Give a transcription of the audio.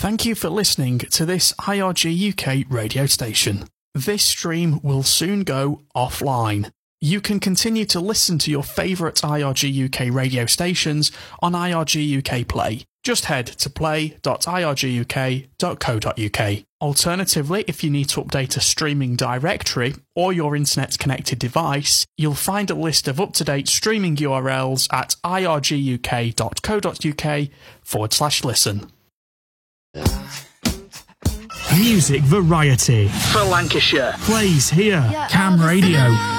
Thank you for listening to this IRG UK radio station. This stream will soon go offline. You can continue to listen to your favourite IRG UK radio stations on IRG UK Play. Just head to play.irguk.co.uk. Alternatively, if you need to update a streaming directory or your internet-connected device, you'll find a list of up-to-date streaming URLs at irguk.co.uk/listen. Music variety For Lancashire. plays here. Cam Radio.